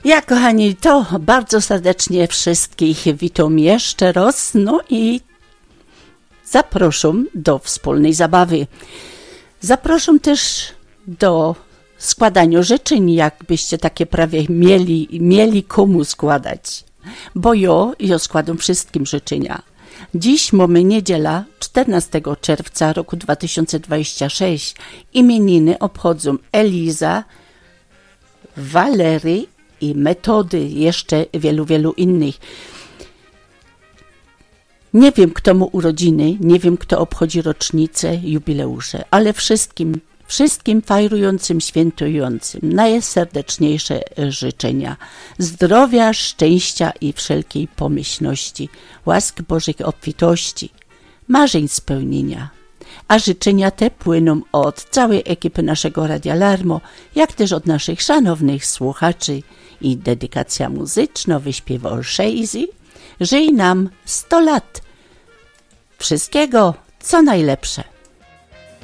Ja, kochani, to bardzo serdecznie wszystkich witam jeszcze raz, no i zapraszam do wspólnej zabawy. Zapraszam też do składania życzeń, jakbyście takie prawie mieli komu składać, bo ja składam wszystkim życzenia. Dziś mamy niedziela 14 czerwca roku 2026. Imieniny obchodzą Eliza, Walery i Metody, jeszcze wielu innych. Nie wiem, kto ma urodziny, nie wiem, kto obchodzi rocznice, jubileusze, ale wszystkim fajrującym, świętującym najserdeczniejsze życzenia zdrowia, szczęścia i wszelkiej pomyślności, łask Bożych obfitości, marzeń spełnienia. A życzenia te płyną od całej ekipy naszego Radia Larmo, jak też od naszych szanownych słuchaczy. I dedykacja muzyczna wyśpiewa Olszejzy. Żyj nam 100 lat. Wszystkiego, co najlepsze.